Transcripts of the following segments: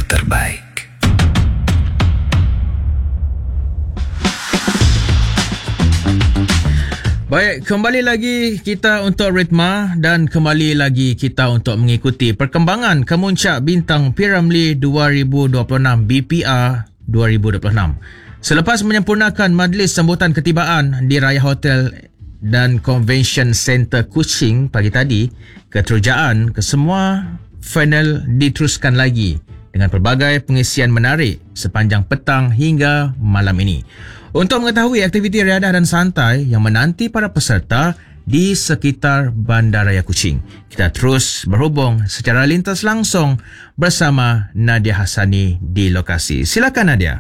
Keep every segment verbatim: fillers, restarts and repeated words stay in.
terbaik. Baik, kembali lagi kita untuk Ritma dan kembali lagi kita untuk mengikuti perkembangan Kemuncak Bintang P Ramlee dua ribu dua puluh enam B P R dua ribu dua puluh enam. Selepas menyempurnakan majlis sambutan ketibaan di Raya Hotel dan Convention Center Kuching pagi tadi, keterujaan kesemua final diteruskan lagi dengan pelbagai pengisian menarik sepanjang petang hingga malam ini. Untuk mengetahui aktiviti riadah dan santai yang menanti para peserta di sekitar Bandaraya Kuching, kita terus berhubung secara lintas langsung bersama Nadia Hassani di lokasi. Silakan Nadia.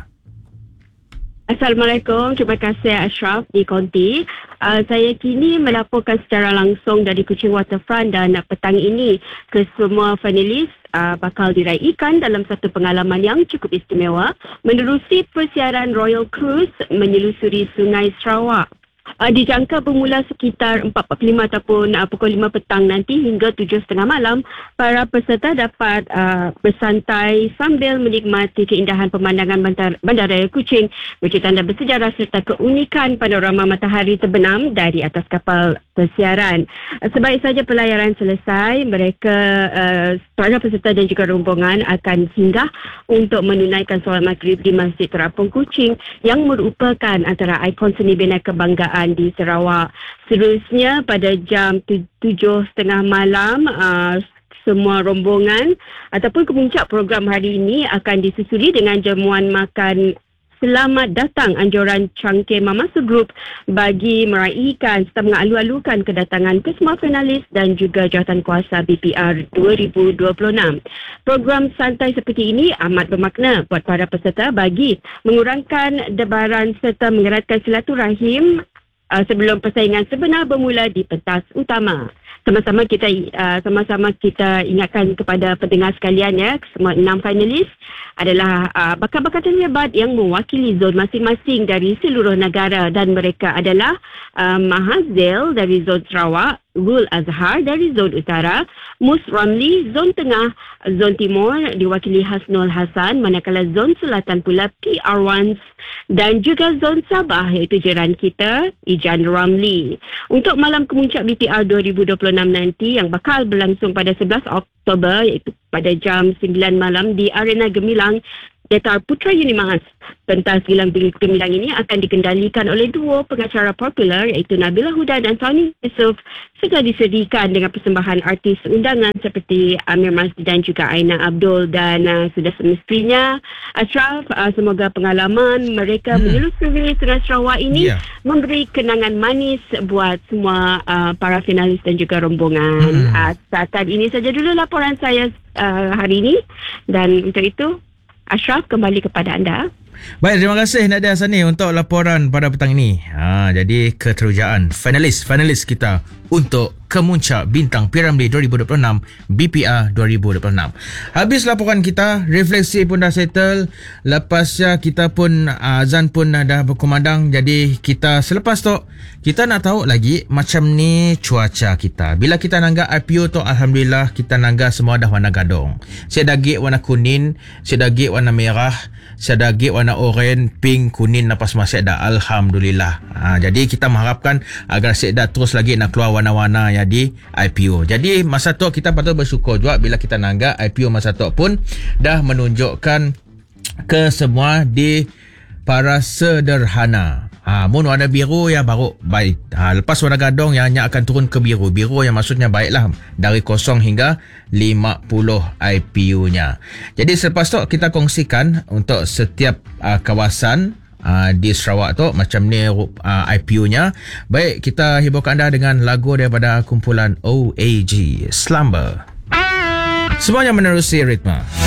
Assalamualaikum, terima kasih Ashraf di Konti. Uh, saya kini melaporkan secara langsung dari Kuching Waterfront dan petang ini ke semua finalis uh, bakal diraikan dalam satu pengalaman yang cukup istimewa menerusi persiaran Royal Cruise menyelusuri Sungai Sarawak. Uh, dijangka bermula sekitar empat empat puluh lima ataupun uh, pukul lima petang nanti hingga tujuh tiga puluh malam. Para peserta dapat uh, bersantai sambil menikmati keindahan pemandangan bandar, Bandaraya Kuching, bercitanda bersejarah serta keunikan panorama matahari terbenam dari atas kapal persiaran. Uh, sebaik saja pelayaran selesai, mereka uh, para peserta dan juga rombongan akan singgah untuk menunaikan solat maghrib di Masjid Terapung Kuching yang merupakan antara ikon seni bina kebanggaan di Sarawak. Seterusnya pada jam tujuh tiga puluh malam, uh, semua rombongan ataupun kemuncak program hari ini akan disusuli dengan jamuan makan selamat datang anjuran Cangkir Mamasu Group bagi meraihkan serta mengalu-alukan kedatangan ke semua finalis dan juga jawatankuasa B P R dua ribu dua puluh enam. Program santai seperti ini amat bermakna buat para peserta bagi mengurangkan debaran serta mengeratkan silaturahim Uh, sebelum persaingan sebenar bermula di pentas utama. Sama-sama kita uh, sama-sama kita ingatkan kepada pendengar sekalian ya, semua enam finalis adalah uh, bakat-bakat hebat yang mewakili zon masing-masing dari seluruh negara dan mereka adalah uh, Mahazil dari zon Sarawak, Rul Azhar dari zon utara, Mus Ramlee zon tengah, zon timur diwakili Hasnul Hasan, manakala zon selatan pula P R Ones dan juga zon Sabah iaitu jiran kita Ijan Ramlee. Untuk malam kemuncak B P R dua ribu dua puluh enam nanti yang bakal berlangsung pada sebelas Oktober iaitu pada jam sembilan malam di Arena Gemilang Datar Putra Unimas. Pentas Gilang Gemilang ini akan dikendalikan oleh duo pengacara popular iaitu Nabila Huda dan Tony Yusof serta disediakan dengan persembahan artis undangan seperti Amir Masdi dan juga Aina Abdul. Dan uh, sudah semestinya Ashraf, uh, semoga pengalaman mereka hmm. menyelusuri Sungai Sarawak ini yeah. memberi kenangan manis buat semua uh, para finalis dan juga rombongan. Hmm. Uh, setakat ini saja dulu laporan saya uh, hari ini dan untuk itu Ashraf, kembali kepada anda. Baik, terima kasih Nadia Hassani untuk laporan pada petang ini. Ha, jadi keterujaan finalis-finalis kita untuk Kemuncak Bintang P Ramlee dua ribu dua puluh enam B P R dua ribu dua puluh enam. Habis laporan kita, refleksi pun dah settle. Lepasnya kita pun azan pun dah berkumandang. Jadi kita selepas tu kita nak tahu lagi macam ni cuaca kita. Bila kita nanggak I P O tu, alhamdulillah kita nanggak semua dah warna gadong. Saya daging warna kuning, saya daging warna merah, saya daging warna oranye, pink, kuning, napas masih dah, alhamdulillah. Ha, jadi kita mengharapkan agar saya dah terus lagi nak keluar warna-warna yang di I P O. Jadi masa tu kita patut bersyukur juga bila kita nanggak I P O masa tu pun dah menunjukkan ke semua di para sederhana. Ha, mun warna biru yang baru baik. Ha, lepas warna gadong yang hanya akan turun ke biru. Biru yang maksudnya baiklah dari kosong hingga lima puluh I P U-nya. Jadi selepas tu kita kongsikan untuk setiap uh, kawasan uh, di Sarawak tu macam ni uh, I P U-nya. Baik, kita hiburkan anda dengan lagu daripada kumpulan O A G, Slumber. Semuanya menerusi ritma.